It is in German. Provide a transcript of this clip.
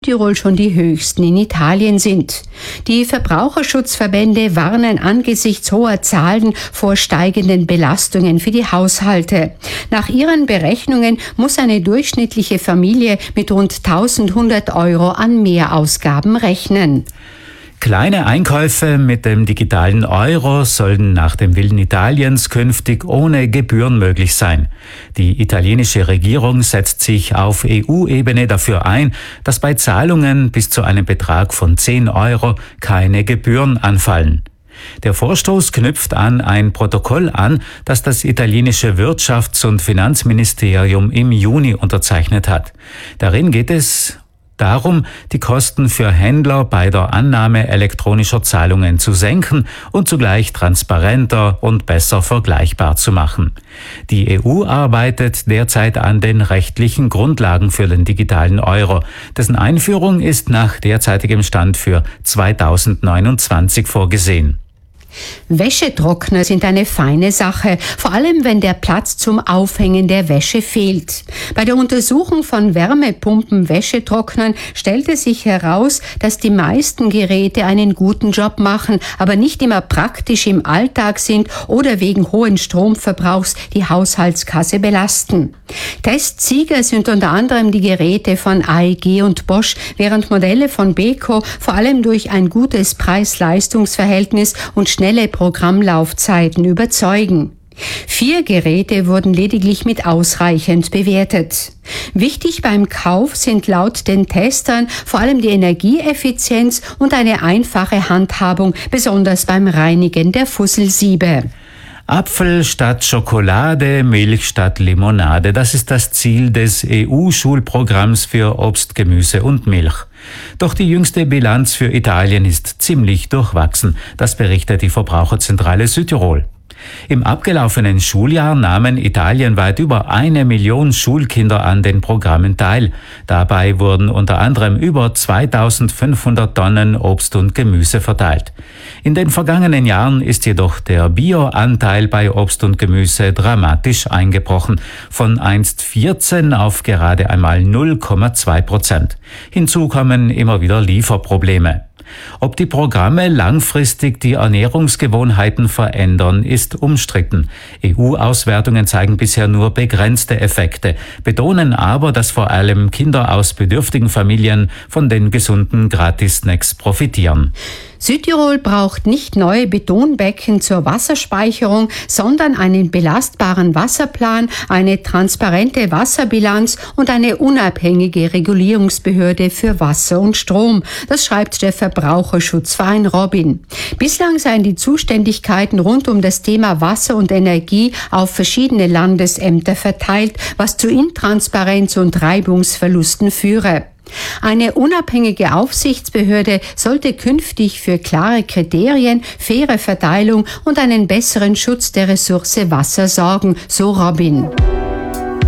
Südtirol schon die höchsten in Italien sind. Die Verbraucherschutzverbände warnen angesichts hoher Zahlen vor steigenden Belastungen für die Haushalte. Nach ihren Berechnungen muss eine durchschnittliche Familie mit rund 1100 € an Mehrausgaben rechnen. Kleine Einkäufe mit dem digitalen Euro sollen nach dem Willen Italiens künftig ohne Gebühren möglich sein. Die italienische Regierung setzt sich auf EU-Ebene dafür ein, dass bei Zahlungen bis zu einem Betrag von 10 € keine Gebühren anfallen. Der Vorstoß knüpft an ein Protokoll an, das das italienische Wirtschafts- und Finanzministerium im Juni unterzeichnet hat. Darin geht es darum, die Kosten für Händler bei der Annahme elektronischer Zahlungen zu senken und zugleich transparenter und besser vergleichbar zu machen. Die EU arbeitet derzeit an den rechtlichen Grundlagen für den digitalen Euro. Dessen Einführung ist nach derzeitigem Stand für 2029 vorgesehen. Wäschetrockner sind eine feine Sache, vor allem wenn der Platz zum Aufhängen der Wäsche fehlt. Bei der Untersuchung von Wärmepumpen-Wäschetrocknern stellte sich heraus, dass die meisten Geräte einen guten Job machen, aber nicht immer praktisch im Alltag sind oder wegen hohen Stromverbrauchs die Haushaltskasse belasten. Testsieger sind unter anderem die Geräte von AEG und Bosch, während Modelle von Beko vor allem durch ein gutes Preis-Leistungs-Verhältnis und schnelle Programmlaufzeiten überzeugen. 4 Geräte wurden lediglich mit ausreichend bewertet. Wichtig beim Kauf sind laut den Testern vor allem die Energieeffizienz und eine einfache Handhabung, besonders beim Reinigen der Fusselsiebe. Apfel statt Schokolade, Milch statt Limonade. Das ist das Ziel des EU-Schulprogramms für Obst, Gemüse und Milch. Doch die jüngste Bilanz für Italien ist ziemlich durchwachsen. Das berichtet die Verbraucherzentrale Südtirol. Im abgelaufenen Schuljahr nahmen italienweit über 1 Million Schulkinder an den Programmen teil. Dabei wurden unter anderem über 2500 Tonnen Obst und Gemüse verteilt. In den vergangenen Jahren ist jedoch der Bio-Anteil bei Obst und Gemüse dramatisch eingebrochen, von einst 14 auf gerade einmal 0,2%. Hinzu kommen immer wieder Lieferprobleme. Ob die Programme langfristig die Ernährungsgewohnheiten verändern, ist umstritten. EU-Auswertungen zeigen bisher nur begrenzte Effekte, betonen aber, dass vor allem Kinder aus bedürftigen Familien von den gesunden Gratis-Snacks profitieren. Südtirol braucht nicht neue Betonbecken zur Wasserspeicherung, sondern einen belastbaren Wasserplan, eine transparente Wasserbilanz und eine unabhängige Regulierungsbehörde für Wasser und Strom. Das schreibt der Verbraucherschutzverein Robin. Bislang seien die Zuständigkeiten rund um das Thema Wasser und Energie auf verschiedene Landesämter verteilt, was zu Intransparenz und Reibungsverlusten führe. Eine unabhängige Aufsichtsbehörde sollte künftig für klare Kriterien, faire Verteilung und einen besseren Schutz der Ressource Wasser sorgen, so Robin.